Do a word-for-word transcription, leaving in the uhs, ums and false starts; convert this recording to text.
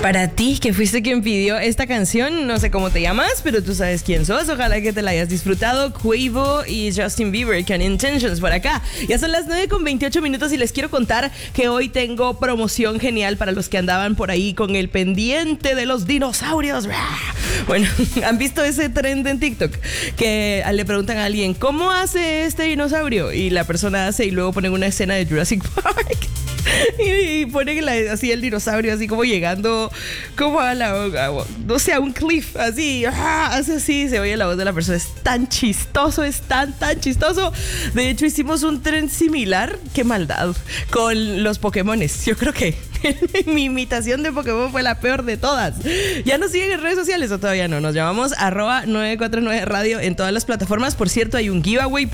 Para ti, que fuiste quien pidió esta canción, no sé cómo te llamas, pero tú sabes quién sos. Ojalá que te la hayas disfrutado. Quavo y Justin Bieber con Intentions por acá. Ya son las nueve con veintiocho minutos y les quiero contar que hoy tengo promoción genial para los que andaban por ahí con el pendiente de los dinosaurios. Bueno, ¿han visto ese trend en TikTok? Que le preguntan a alguien, ¿cómo hace este dinosaurio? Y la persona hace y luego ponen una escena de Jurassic Park. Y, y ponen la, así el dinosaurio así como llegando como a la, a, no sé, a un cliff, así, ¡ah! Hace así, se oye la voz de la persona. Es tan chistoso, es tan, tan chistoso. De hecho, hicimos un tren similar, qué maldad, con los Pokémones. Yo creo que mi imitación de Pokémon fue la peor de todas. ¿Ya nos siguen en redes sociales o todavía no? Nos llamamos arroba nueve cuatro nueve radio en todas las plataformas. Por cierto, hay un giveaway